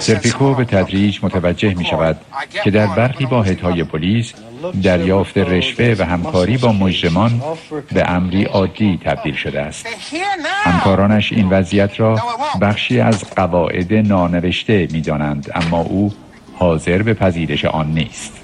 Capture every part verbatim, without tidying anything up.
سرپیکو به تدریج متوجه می شود که در برخی واحدهای پلیس دریافت رشوه و همکاری با مجرمان به امری عادی تبدیل شده است. همکارانش این وضعیت را بخشی از قواعد نانوشته می دانند، اما او حاضر به پذیرش آن نیست.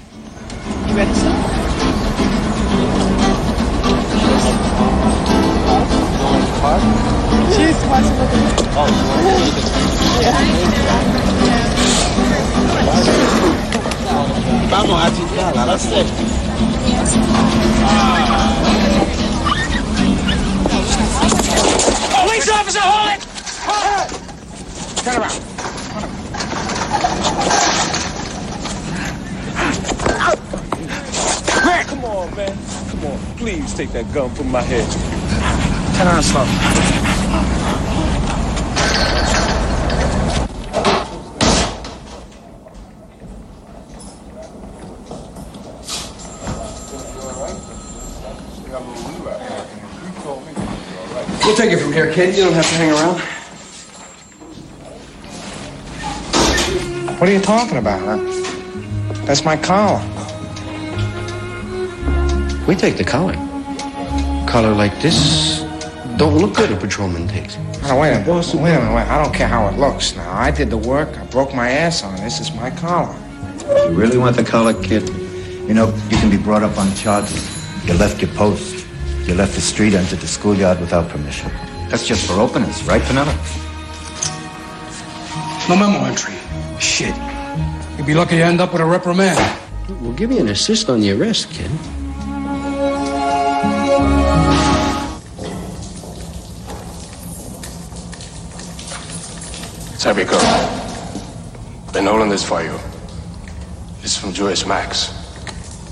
Vamos a chingar, that's it. Police officer, hold it! Hold it! Turn around. Quick! Come on, man. Come on. Please take that gun from my head. Turn around slow. We'll take it from here, kid. You don't have to hang around. What are you talking about, huh? That's my collar. We take the collar. Collar like this don't look good a patrolman takes. Oh, wait a minute. Wait a minute. Wait. I don't care how it looks now. I did the work. I broke my ass on this. It's my collar. You really want the collar, kid? You know, you can be brought up on charges. You left your post. You left the street, entered the schoolyard without permission. That's just for openers, right, Vanilla? No memo entry. Shit. You'll be lucky you end up with a reprimand. We'll give you an assist on the arrest, kid. Serpico, been holding this for you. It's from Joyce Max.